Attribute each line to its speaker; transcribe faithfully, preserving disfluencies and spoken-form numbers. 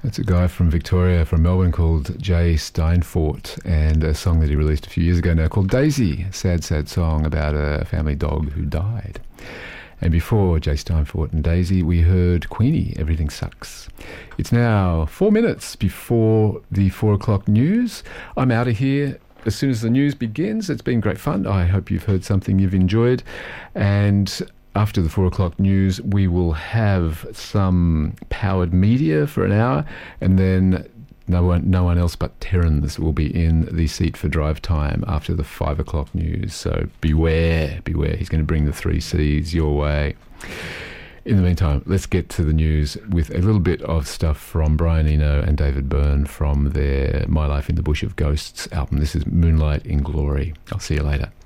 Speaker 1: That's a guy from Victoria, from Melbourne, called Jay Steinfort, and a song that he released a few years ago now called Daisy, a sad, sad song about a family dog who died. And before Jay Steinfort and Daisy, we heard Queenie, Everything Sucks. It's now four minutes before the four o'clock news. I'm out of here as soon as the news begins. It's been great fun. I hope you've heard something you've enjoyed. And after the four o'clock news, we will have some powered media for an hour, and then no one, no one else but Terrence will be in the seat for drive time after the five o'clock news. So beware, beware. He's going to bring the three C's your way. In the meantime, let's get to the news with a little bit of stuff from Brian Eno and David Byrne from their My Life in the Bush of Ghosts album. This is Moonlight in Glory. I'll see you later.